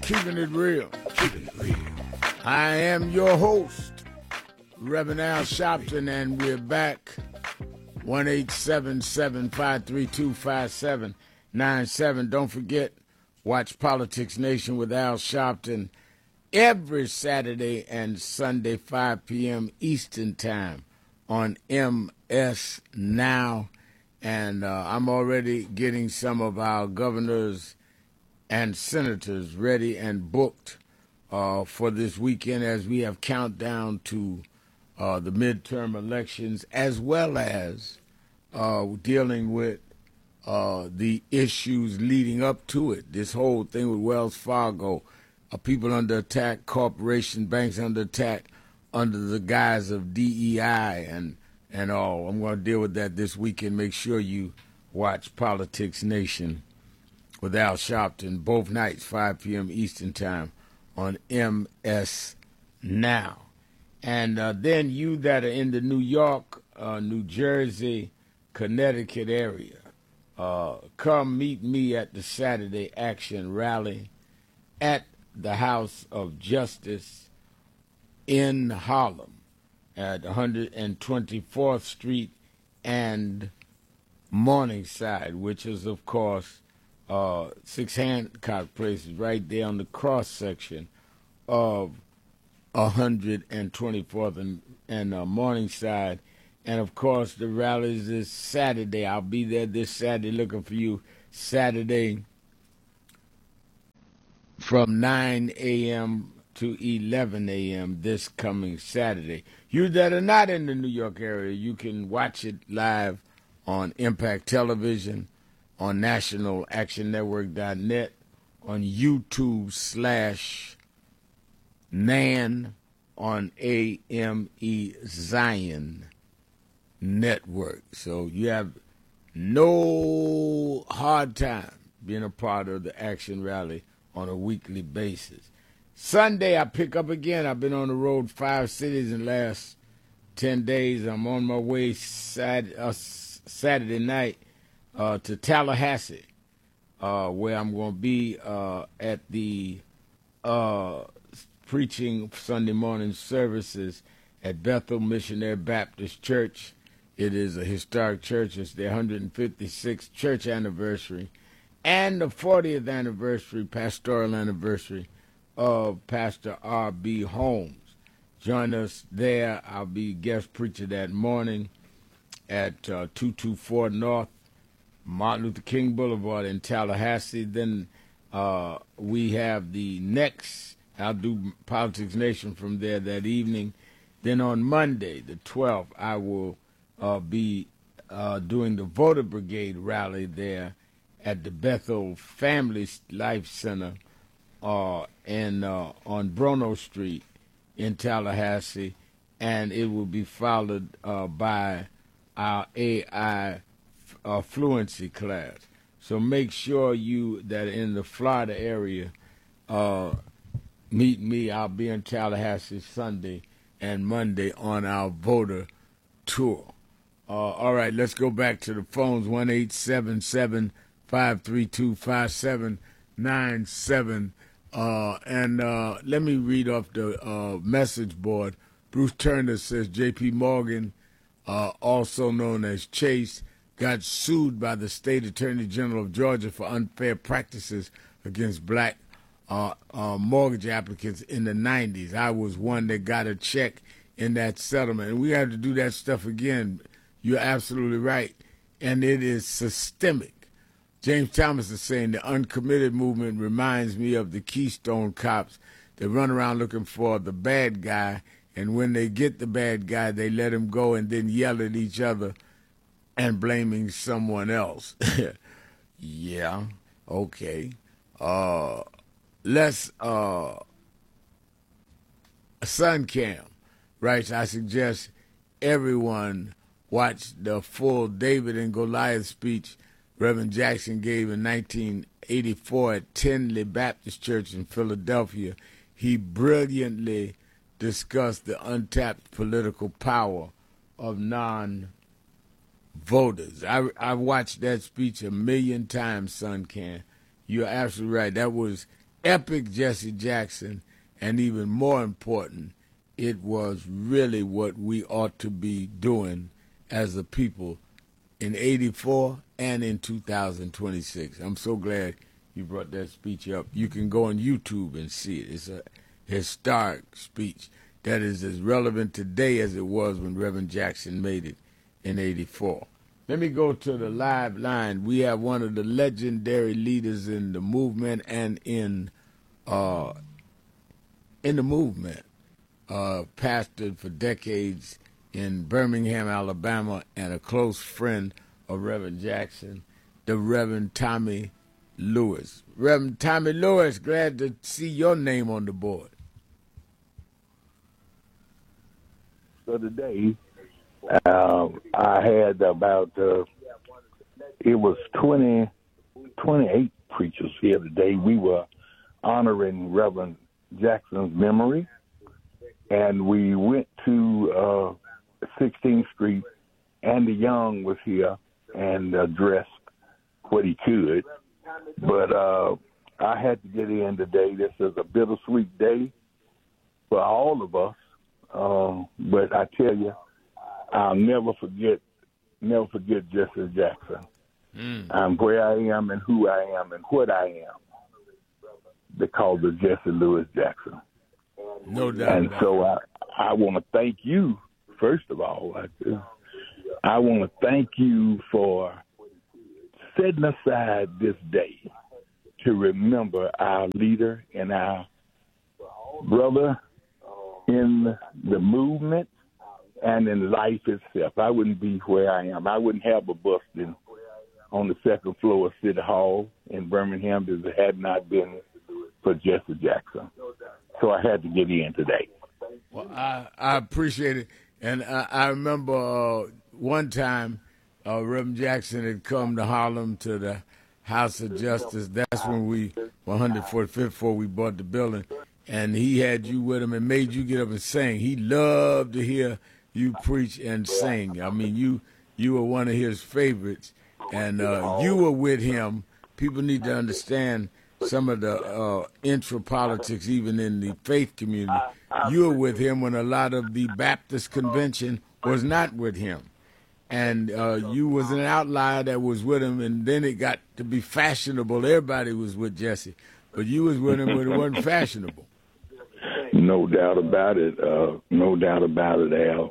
keeping it real. I am your host, Reverend Al Sharpton, and we're back. 1-877-532-5797. Don't forget, watch Politics Nation with Al Sharpton every Saturday and Sunday, 5 p.m. Eastern Time on MS Now. And I'm already getting some of our governors and senators ready and booked for this weekend as we have countdown to the midterm elections, as well as dealing with the issues leading up to it. This whole thing with Wells Fargo, people under attack, corporation banks under attack, under the guise of DEI and all. I'm going to deal with that this weekend. Make sure you watch Politics Nation with Al Sharpton both nights, 5 p.m. Eastern Time on MS Now. And then you that are in the New York, New Jersey, Connecticut area, come meet me at the Saturday Action Rally at the House of Justice in Harlem at 124th Street and Morningside, which is, of course, 6 Hancock Place, right there on the cross section of 124th and Morningside. And, of course, the rally is this Saturday. I'll be there this Saturday looking for you. Saturday from 9 a.m. to 11 a.m. this coming Saturday. You that are not in the New York area, you can watch it live on Impact Television, on NationalActionNetwork.net, on YouTube/NAN, on AME Zion Network. So you have no hard time being a part of the Action Rally on a weekly basis. Sunday, I pick up again. I've been on the road 5 cities in the last 10 days. I'm on my way Saturday night to Tallahassee, where I'm going to be at the preaching Sunday morning services at Bethel Missionary Baptist Church. It is a historic church. It's their 156th church anniversary and the 40th anniversary, pastoral anniversary of Pastor R.B. Holmes. Join us there. I'll be guest preacher that morning at 224 North Martin Luther King Boulevard in Tallahassee. Then we have the next, I'll do Politics Nation from there that evening. Then on Monday, the 12th, I will be doing the Voter Brigade rally there at the Bethel Family Life Center on Bruno Street in Tallahassee, and it will be followed by our AI fluency class. So make sure you that are in the Florida area meet me. I'll be in Tallahassee Sunday and Monday on our voter tour. All right, let's go back to the phones. 1-877-532-5797. And let me read off the message board. Bruce Turner says J.P. Morgan, also known as Chase, got sued by the state attorney general of Georgia for unfair practices against black mortgage applicants in the 90s. I was one that got a check in that settlement. And we have to do that stuff again. You're absolutely right. And it is systemic. James Thomas is saying the uncommitted movement reminds me of the Keystone cops that run around looking for the bad guy, and when they get the bad guy, they let him go and then yell at each other and blaming someone else. Yeah, okay. Let's Suncam writes, I suggest everyone watch the full David and Goliath speech Reverend Jackson gave in 1984 at Tinley Baptist Church in Philadelphia. He brilliantly discussed the untapped political power of non-voters. I watched that speech 1 million times, Sun Can. You're absolutely right. That was epic Jesse Jackson, and even more important, it was really what we ought to be doing as a people in 84 and in 2026. I'm so glad you brought that speech up. You can go on YouTube and see it. It's a historic speech that is as relevant today as it was when Reverend Jackson made it in 84. Let me go to the live line. We have one of the legendary leaders in the movement and in the movement, pastored for decades in Birmingham, Alabama, and a close friend of Reverend Jackson, the Reverend Tommy Lewis. Reverend Tommy Lewis, glad to see your name on the board. So today, I had about, it was 28 preachers here today. We were honoring Reverend Jackson's memory, and we went to 16th Street. Andy Young was here and addressed what he could, but I had to get in today. This is a bittersweet day for all of us, but I tell you, I'll never forget Jesse Jackson. I'm where I am and who I am and what I am because of Jesse Louis Jackson. No doubt. And so I want to thank you, first of all. I want to thank you for setting aside this day to remember our leader and our brother in the movement and in life itself. I wouldn't be where I am. I wouldn't have a busting on the second floor of City Hall in Birmingham if it had not been for Jesse Jackson. So I had to get in today. Well, I appreciate it. And I remember one time Reverend Jackson had come to Harlem to the House of Justice. That's when we, 145th floor, we bought the building. And he had you with him and made you get up and sing. He loved to hear you preach and sing. I mean, you were one of his favorites, and you were with him. People need to understand some of the intra-politics, even in the faith community. You were with him when a lot of the Baptist convention was not with him. And you was an outlier that was with him, and then it got to be fashionable. Everybody was with Jesse, but you was with him when it wasn't fashionable. No doubt about it. No doubt about it, Al.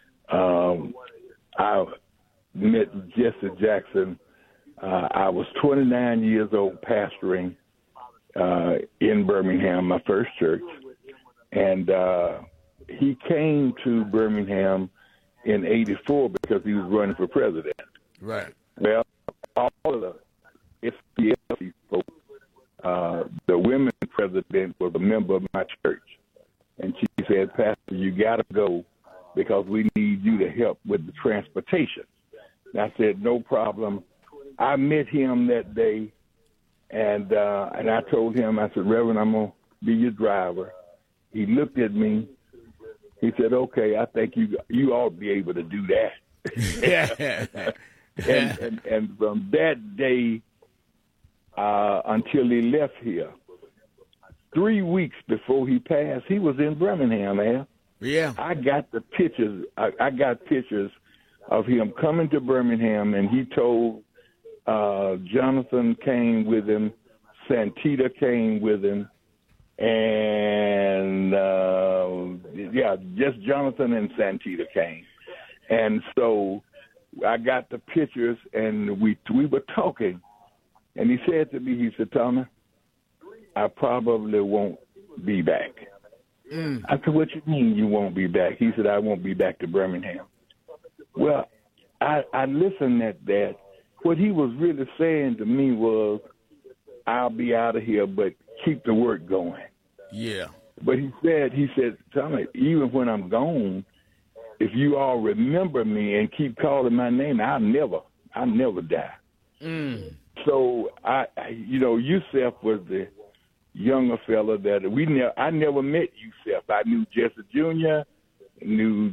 I met Jesse Jackson. I was 29 years old pastoring in Birmingham, my first church. And he came to Birmingham in 84 because he was running for president. Right. Well, all of the SPLC folks, the women president was a member of my church. And she said, Pastor, you got to go because we need you to help with the transportation. And I said, no problem. I met him that day, and I told him, I said, Reverend, I'm going to be your driver. He looked at me. He said, okay, I think you ought to be able to do that. and from that day until he left here, 3 weeks before he passed, he was in Birmingham, man. Yeah. I got the pictures. I got pictures of him coming to Birmingham, and he told Jonathan came with him, Santita came with him, and just Jonathan and Santita came. And so I got the pictures, and we were talking, and he said to me, he said, Tommy, I probably won't be back. I said, what you mean you won't be back? He said, I won't be back to Birmingham. Well, I listened at that. What he was really saying to me was, I'll be out of here, but keep the work going. Yeah. But he said, Tommy, even when I'm gone, if you all remember me and keep calling my name, I'll never die. So Yusef was the younger fella that I never met Yusef. I knew Jesse Jr., knew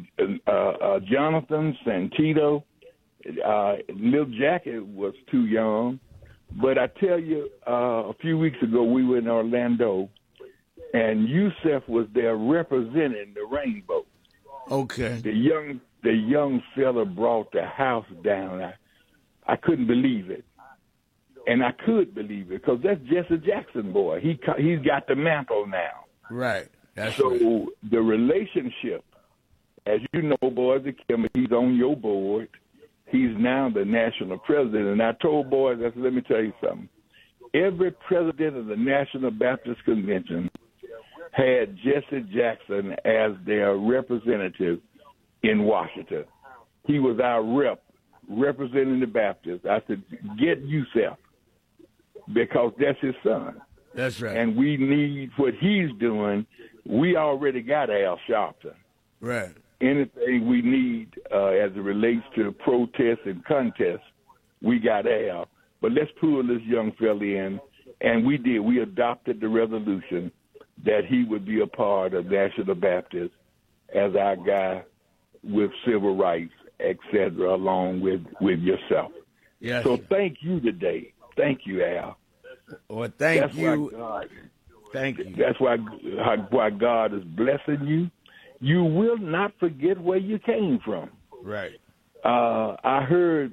Jonathan, Santito. Lil Jackie was too young, But I tell you, a few weeks ago we were in Orlando, and Yusef was there representing the rainbow. Okay. The young fella brought the house down. I couldn't believe it. And I could believe it because that's Jesse Jackson, boy. He's got the mantle now. Right. That's so right. The relationship, as you know, Boys Kimber, he's on your board. He's now the national president. And I told Boys, I said, let me tell you something. Every president of the National Baptist Convention had Jesse Jackson as their representative in Washington. He was our rep, representing the Baptists. I said, get Yusef, because that's his son. That's right. And we need what he's doing. We already got Al Sharpton. Right. Anything we need as it relates to protests and contests, we got Al. But let's pull this young fella in. And we did. We adopted the resolution that he would be a part of National Baptist as our guy with civil rights, et cetera, along with yourself. Yes. So thank you today. Thank you, Al. Well, thank you. Thank you. That's why God is blessing you. You will not forget where you came from. Right. I heard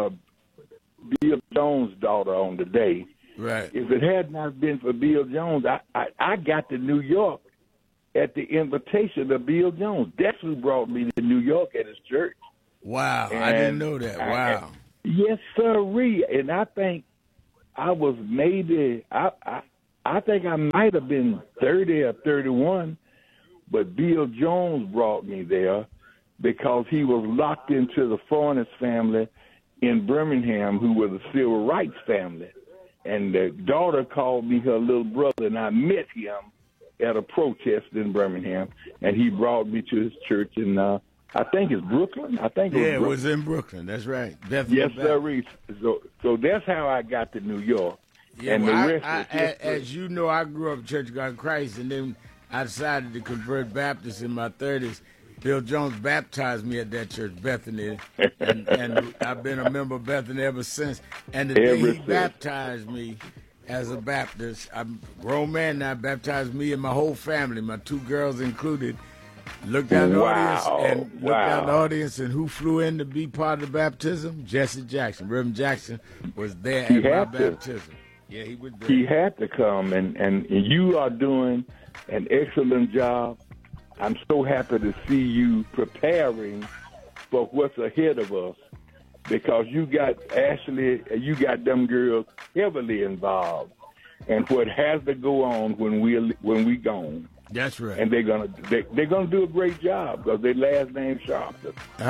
Bill Jones' daughter on today. Right. If it had not been for Bill Jones, I got to New York at the invitation of Bill Jones. That's who brought me to New York at his church. Wow. I didn't know that. Wow. Yes, sirree. And I think I was maybe, I think I might have been 30 or 31, but Bill Jones brought me there because he was locked into the Fornes family in Birmingham, who were the civil rights family. And the daughter called me her little brother, and I met him at a protest in Birmingham, and he brought me to his church in, I think it's Brooklyn. It was in Brooklyn. That's right. Definitely. Yes, sir. So that's how I got to New York. Yeah, and well, the rest as you know, I grew up Church of God in Christ, and then I decided to convert Baptist in my 30s. Bill Jones baptized me at that church, Bethany, and I've been a member of Bethany ever since. And the day he baptized me as a Baptist, I'm a grown man now, baptized me and my whole family, my 2 girls included. Looked out the audience, and who flew in to be part of the baptism? Jesse Jackson. Reverend Jackson was there at my baptism. Yeah, he was there. He had to come, and you are doing an excellent job. I'm so happy to see you preparing for what's ahead of us, because you got Ashley, you got them girls heavily involved, and what has to go on when we gone. That's right. And they're gonna do a great job because their last name's Sharpton.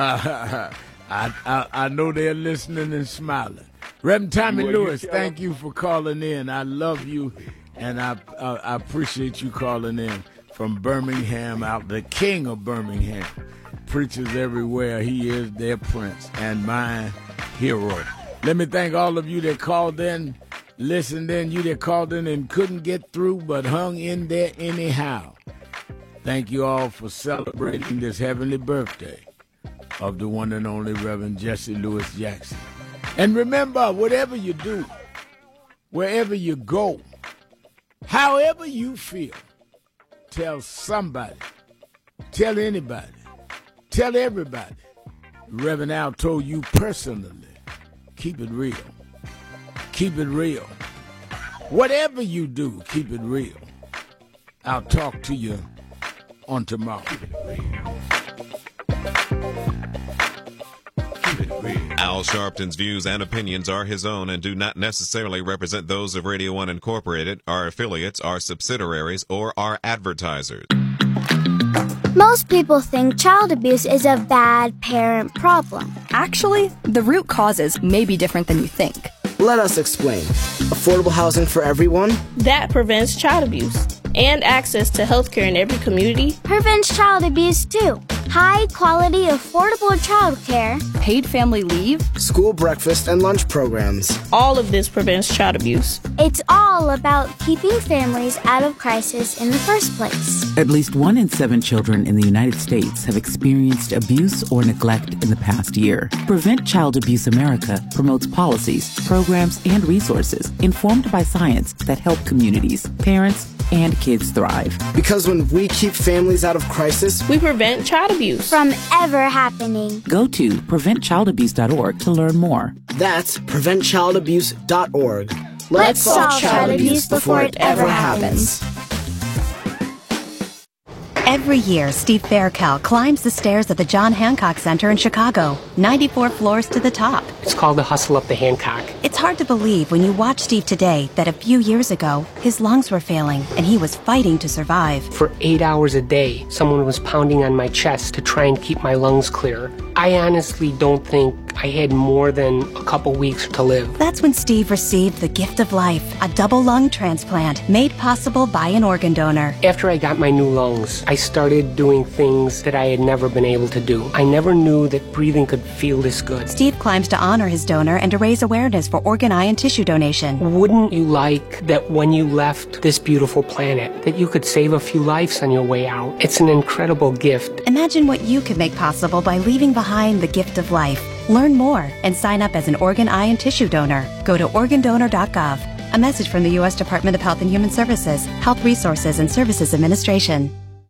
I know they're listening and smiling. Reverend Tommy Lewis, thank you for calling in. I love you, and I appreciate you calling in from Birmingham, out the king of Birmingham. Preachers everywhere. He is their prince and my hero. Let me thank all of you that called in, listened in, you that called in and couldn't get through but hung in there anyhow. Thank you all for celebrating this heavenly birthday of the one and only Reverend Jesse Lewis Jackson. And remember, whatever you do, wherever you go, however you feel, tell somebody, tell anybody, tell everybody. Reverend Al told you personally, keep it real. Keep it real. Whatever you do, keep it real. I'll talk to you on tomorrow. Al Sharpton's views and opinions are his own and do not necessarily represent those of Radio 1 Incorporated, our affiliates, our subsidiaries, or our advertisers. Most people think child abuse is a bad parent problem. Actually, the root causes may be different than you think. Let us explain. Affordable housing for everyone? That prevents child abuse. And access to health care in every community. Prevents child abuse, too. high-quality, affordable childcare, Paid family leave? School breakfast and lunch programs. All of this prevents child abuse. it's all about keeping families out of crisis in the first place. At least 1 in 7 children in the United States have experienced abuse or neglect in the past year. Prevent Child Abuse America promotes policies, programs, and resources informed by science that help communities, parents, and kids thrive. Because when we keep families out of crisis, We prevent child abuse. From ever happening. Go to preventchildabuse.org to learn more. that's preventchildabuse.org. Let's solve child abuse before it ever happens. Every year, Steve Faircal climbs the stairs of the John Hancock Center in Chicago, 94 floors to the top. It's called the Hustle Up the Hancock. It's hard to believe when you watch Steve today that a few years ago, his lungs were failing and he was fighting to survive. For 8 hours a day, someone was pounding on my chest to try and keep my lungs clear. I honestly don't think I had more than a couple weeks to live. That's when Steve received the gift of life, a double lung transplant made possible by an organ donor. After I got my new lungs, I started doing things that I had never been able to do. I never knew that breathing could feel this good. Steve climbs to honor his donor and to raise awareness for organ, eye, and tissue donation. Wouldn't you like that when you left this beautiful planet, that you could save a few lives on your way out? It's an incredible gift. Imagine what you could make possible by leaving behind the gift of life. Learn more and sign up as an organ, eye, and tissue donor. Go to organdonor.gov. A message from the U.S. Department of Health and Human Services, Health Resources and Services Administration.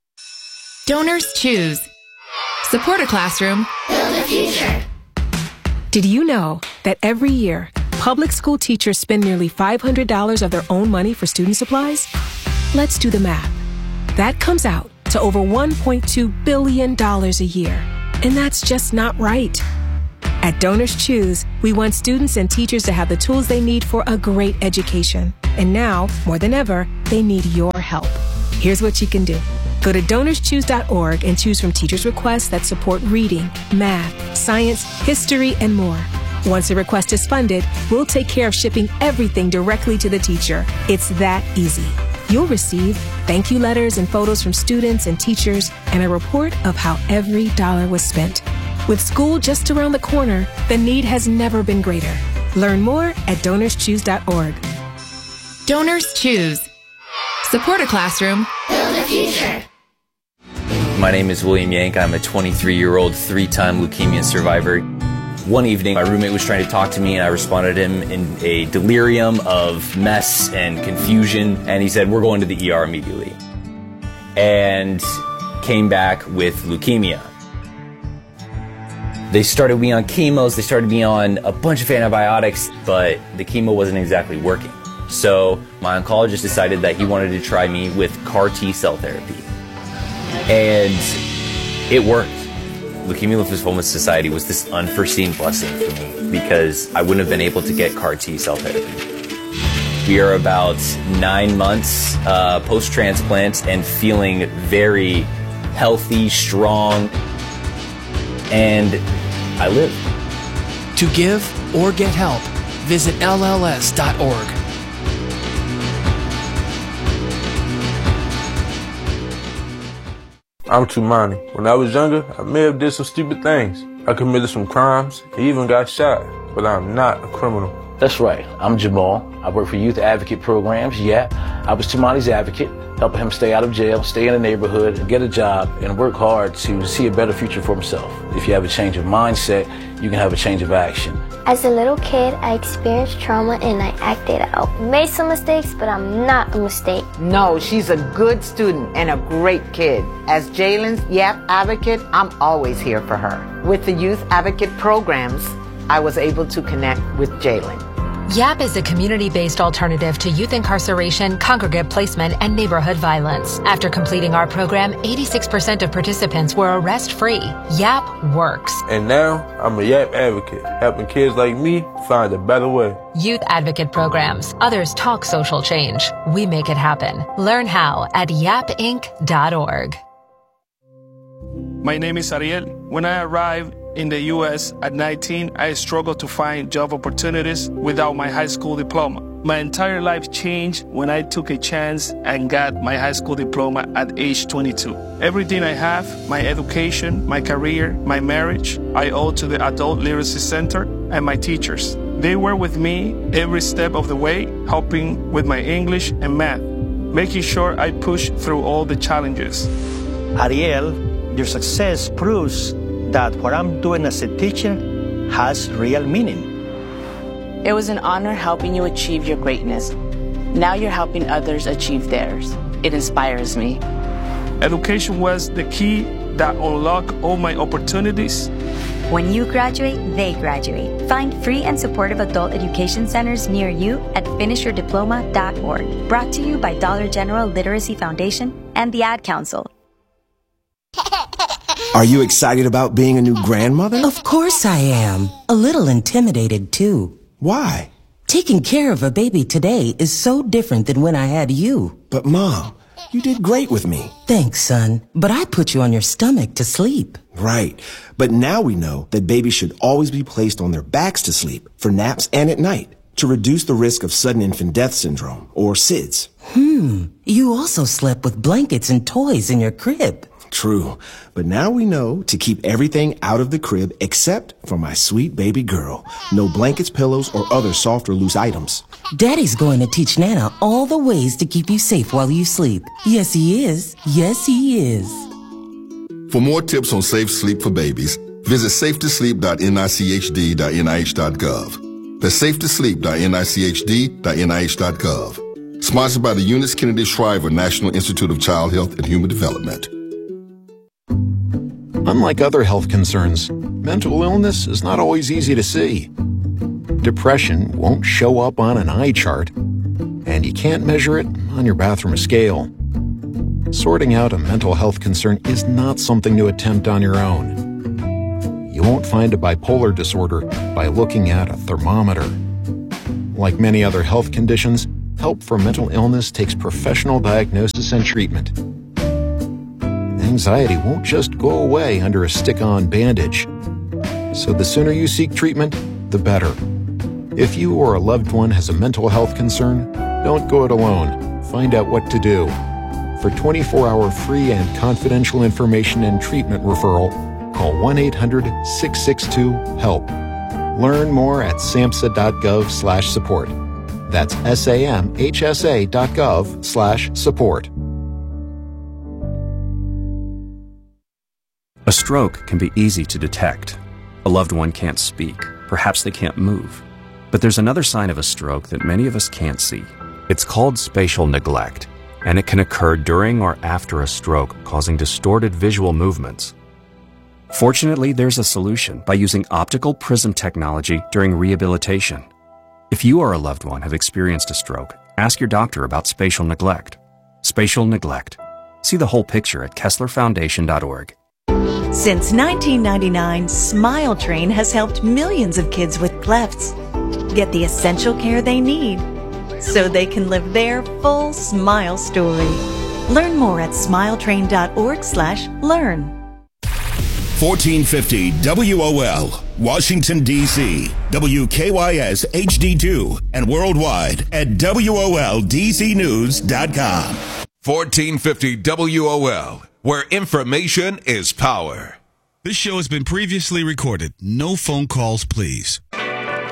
Donors choose. Support a classroom. Build a future. Did you know that every year, public school teachers spend nearly $500 of their own money for student supplies? Let's do the math. That comes out to over $1.2 billion a year. And that's just not right. At Donors Choose, we want students and teachers to have the tools they need for a great education. And now, more than ever, they need your help. Here's what you can do. Go to DonorsChoose.org and choose from teachers' requests that support reading, math, science, history, and more. Once a request is funded, we'll take care of shipping everything directly to the teacher. It's that easy. You'll receive thank you letters and photos from students and teachers and a report of how every dollar was spent. With school just around the corner, the need has never been greater. Learn more at DonorsChoose.org. Donors choose. Support a classroom. Build a future. My name is William Yank. I'm a 23-year-old 3-time leukemia survivor. One evening, my roommate was trying to talk to me, and I responded to him in a delirium of mess and confusion, and he said, "We're going to the ER immediately," and came back with leukemia. They started me on chemos, they started me on a bunch of antibiotics, but the chemo wasn't exactly working. So my oncologist decided that he wanted to try me with CAR T-cell therapy. And it worked. Leukemia Lymphoma Society was this unforeseen blessing for me because I wouldn't have been able to get CAR T-cell therapy. We are about 9 months post-transplant and feeling very healthy, strong, and I live. To give or get help, visit LLS.org. I'm Tumani. When I was younger, I may have did some stupid things. I committed some crimes, even got shot, but I'm not a criminal. That's right. I'm Jamal. I work for Youth Advocate Programs. Yeah, I was Tumani's advocate, helping him stay out of jail, stay in the neighborhood, get a job, and work hard to see a better future for himself. If you have a change of mindset, you can have a change of action. As a little kid, I experienced trauma and I acted out. Made some mistakes, but I'm not a mistake. No, she's a good student and a great kid. As Jalen's YAP advocate, I'm always here for her. With the Youth Advocate Programs, I was able to connect with Jalen. YAP is a community-based alternative to youth incarceration, congregate placement, and neighborhood violence. After completing our program, 86% of participants were arrest-free. YAP works. And now, I'm a YAP advocate, helping kids like me find a better way. Youth Advocate Programs. Others talk social change. We make it happen. Learn how at yapinc.org. My name is Ariel. When I arrived in the U.S. at 19, I struggled to find job opportunities without my high school diploma. My entire life changed when I took a chance and got my high school diploma at age 22. Everything I have, my education, my career, my marriage, I owe to the Adult Literacy Center and my teachers. They were with me every step of the way, helping with my English and math, making sure I pushed through all the challenges. Ariel, your success proves that what I'm doing as a teacher has real meaning. It was an honor helping you achieve your greatness. Now you're helping others achieve theirs. It inspires me. Education was the key that unlocked all my opportunities. When you graduate, they graduate. Find free and supportive adult education centers near you at finishyourdiploma.org. Brought to you by Dollar General Literacy Foundation and the Ad Council. Are you excited about being a new grandmother? Of course I am. A little intimidated, too. Why? Taking care of a baby today is so different than when I had you. But, Mom, you did great with me. Thanks, son. But I put you on your stomach to sleep. Right. But now we know that babies should always be placed on their backs to sleep for naps and at night to reduce the risk of sudden infant death syndrome, or SIDS. You also slept with blankets and toys in your crib. True. But now we know to keep everything out of the crib except for my sweet baby girl. No blankets, pillows, or other soft or loose items. Daddy's going to teach Nana all the ways to keep you safe while you sleep. Yes, he is. Yes, he is. For more tips on safe sleep for babies, visit safetosleep.nichd.nih.gov. That's safetosleep.nichd.nih.gov. Sponsored by the Eunice Kennedy Shriver National Institute of Child Health and Human Development. Unlike other health concerns, mental illness is not always easy to see. Depression won't show up on an eye chart, and you can't measure it on your bathroom scale. Sorting out a mental health concern is not something to attempt on your own. You won't find a bipolar disorder by looking at a thermometer. Like many other health conditions, help for mental illness takes professional diagnosis and treatment. Anxiety won't just go away under a stick-on bandage. So the sooner you seek treatment, the better. If you or a loved one has a mental health concern, don't go it alone. Find out what to do. For 24-hour free and confidential information and treatment referral, call 1-800-662-HELP. Learn more at samhsa.gov/support. That's samhsa.gov/support. A stroke can be easy to detect. A loved one can't speak. Perhaps they can't move. But there's another sign of a stroke that many of us can't see. It's called spatial neglect, and it can occur during or after a stroke, causing distorted visual movements. Fortunately, there's a solution by using optical prism technology during rehabilitation. If you or a loved one have experienced a stroke, ask your doctor about spatial neglect. Spatial neglect. See the whole picture at KesslerFoundation.org. Since 1999, Smile Train has helped millions of kids with clefts get the essential care they need so they can live their full smile story. Learn more at smiletrain.org/learn. 1450 WOL, Washington, D.C., WKYS HD2, and worldwide at WOLDCnews.com. 1450 WOL, where information is power. This show has been previously recorded. No phone calls, please.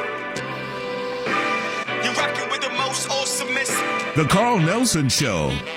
You're rocking with the most awesome. The Carl Nelson Show.